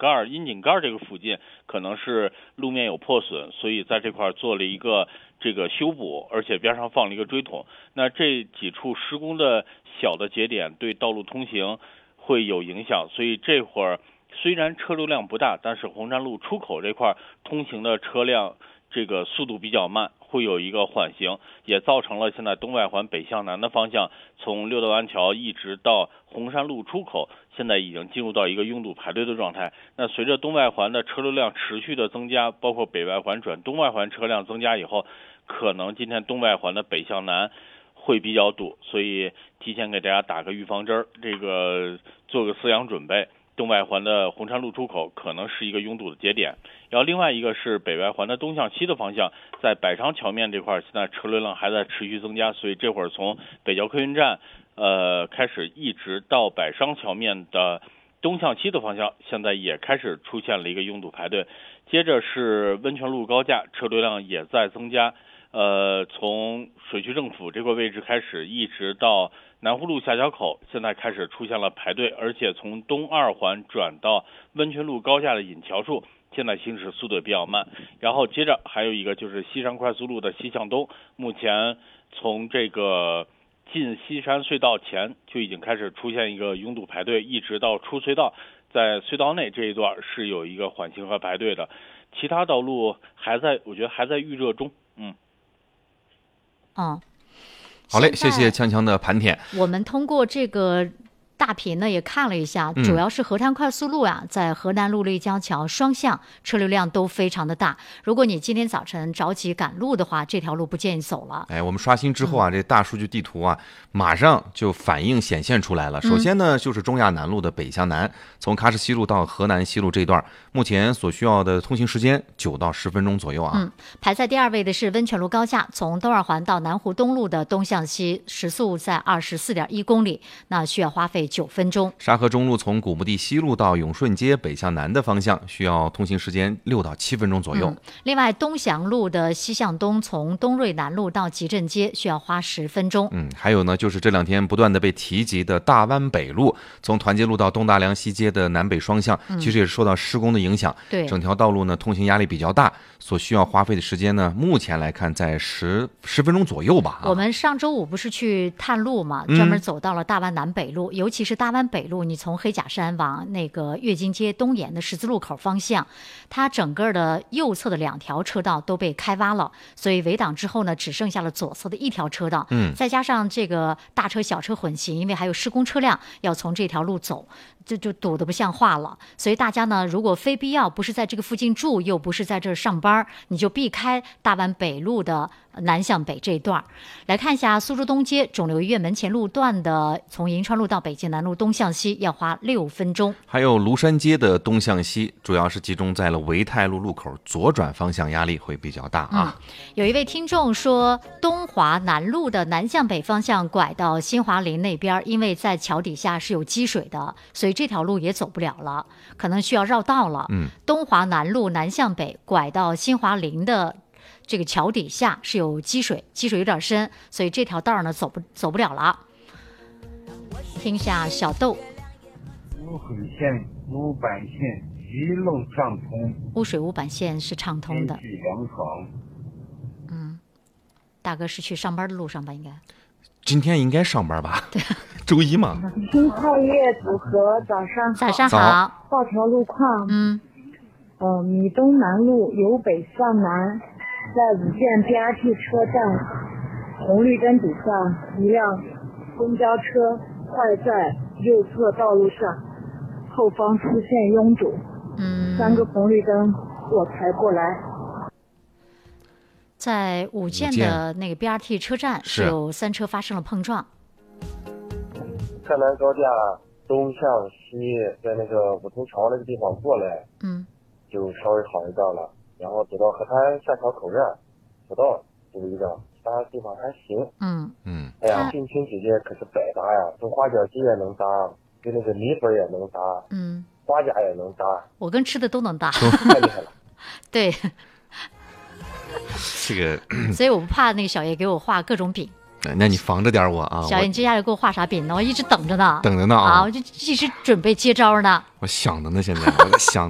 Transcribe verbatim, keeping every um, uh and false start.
盖、窨井盖这个附近可能是路面有破损，所以在这块做了一个这个修补，而且边上放了一个锥桶。那这几处施工的小的节点对道路通行会有影响，所以这会儿虽然车流量不大，但是红山路出口这块通行的车辆这个速度比较慢，会有一个缓行，也造成了现在东外环北向南的方向，从六道湾桥一直到红山路出口，现在已经进入到一个拥堵排队的状态。那随着东外环的车流量持续的增加，包括北外环转东外环车辆增加以后，可能今天东外环的北向南会比较堵，所以提前给大家打个预防针，这个做个思想准备。东外环的红山路出口可能是一个拥堵的节点，然后另外一个是北外环的东向西的方向，在百商桥面这块现在车流量还在持续增加，所以这会儿从北郊客运站呃开始一直到百商桥面的东向西的方向，现在也开始出现了一个拥堵排队。接着是温泉路高架，车流量也在增加，呃，从水区政府这个位置开始，一直到南湖路下桥口，现在开始出现了排队，而且从东二环转到温泉路高架的引桥处，现在行驶速度也比较慢。然后接着还有一个就是西山快速路的西向东，目前从这个进西山隧道前就已经开始出现一个拥堵排队，一直到出隧道，在隧道内这一段是有一个缓行和排队的，其他道路还在，我觉得还在预热中。嗯， 嗯， 好嘞，谢谢锵锵的盘点。 我们通过这个大屏呢也看了一下，主要是河滩快速路呀、啊，在河南路立江桥双向车流量都非常的大。如果你今天早晨着急赶路的话，这条路不建议走了。 哎，我们刷新之后啊，嗯、这大数据地图啊，马上就反映显现出来了。首先呢，就是中亚南路的北向南，从喀什西路到河南西路这段，目前所需要的通行时间九到十分钟左右啊。 嗯，排在第二位的是温泉路高架，从东二环到南湖东路的东向西，时速在二十四点一公里，那需要花费九分钟。 沙河中路从古墓地西路到永顺街北向南的方向，需要通行时间六到七分钟左右。 嗯、另外，东祥路的西向东，从东瑞南路到集镇街需要花十分钟。 嗯，还有呢，就是这两天不断的被提及的大湾北路，从团结路到东大梁西街的南北双向， 嗯、 其实也是受到施工的影响。 对， 整条道路呢，通行压力比较大，所需要花费的时间呢，目前来看在十十分钟左右吧。 啊、我们上周五不是去探路嘛，专门走到了大湾南北路，嗯、尤其是大湾北路，你从黑甲山往那个月经街东沿的十字路口方向，它整个的右侧的两条车道都被开挖了，所以围挡之后呢，只剩下了左侧的一条车道。 嗯， 再加上这个大车小车混行，因为还有施工车辆要从这条路走，就就堵得不像话了。所以大家呢，如果非必要不是在这个附近住，又不是在这儿上班，你就避开大湾北路的南向北这一段。来看一下苏州东街肿瘤医院门前路段的，从银川路到北京南路东向西要花六分钟。 还有庐山街的东向西，主要是集中在了维泰路路口左转方向，压力会比较大啊。 嗯、有一位听众说，东华南路的南向北方向拐到新华林那边，因为在桥底下是有积水的，所以这条路也走不了了，可能需要绕道了。 嗯， 东华南路南向北拐到新华林的这个桥底下是有积水，积水有点深，所以这条道呢走不走不了了。听一下小豆。 污水线、污板线一路畅通。 污水污板线是畅通的。 天气凉爽。 嗯，大哥是去上班的路上吧？应该。 今天应该上班吧？ 对， 周一嘛。 新创业组合早上早上好。 报条路况。 嗯。 呃，米东南路由北向南，在五建 B R T 车站红绿灯底下，一辆公交车坏在右侧道路上，后方出现拥堵。 嗯。 三个红绿灯我开过来。 在五建的那个 B R T 车站是有三车发生了碰撞。 赣南高架东向西，在那个五通桥那个地方过来， 嗯， 就稍微好一点了。然后走到河滩下桥口站，不到堵一个，其他地方还行。 嗯嗯。 哎呀，近亲姐姐可是百搭呀，从花脚鸡也能搭，跟那个米粉也能搭， 嗯， 花甲也能搭。 我跟吃的都能搭， 太厉害了。 对。 这个， 所以我不怕那个小叶给我画各种饼。 那你防着点我啊！ 小叶，你接下来给我画啥饼呢？我一直等着呢， 等着呢啊！ 啊，我就一直准备接招呢。 我想的呢，现在我在想。